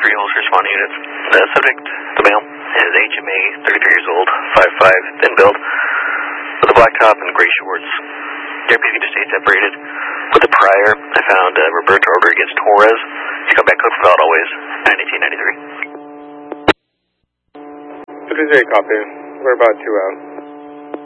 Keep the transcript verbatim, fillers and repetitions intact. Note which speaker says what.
Speaker 1: three Ulster responding units. The subject, the male, is H M A, thirty-three years old, five five, thin build, with a black top and gray shorts. Deputy interstate separated. With the prior, I found uh, Roberto Rodriguez Torres. He's come back code for cloud always, nineteen ninety-three.
Speaker 2: fifty-three, copy. We're about two out.